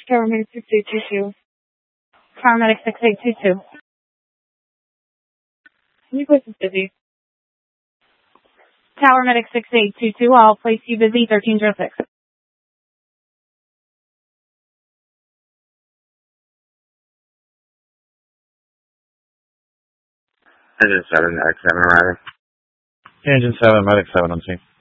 Paramedic 6822. Paramedic 6822. Your place is busy. Tower Medic 6822, I'll place you busy 1306. Engine 7, Medic 7 arriving. Engine 7, Medic 7 on scene.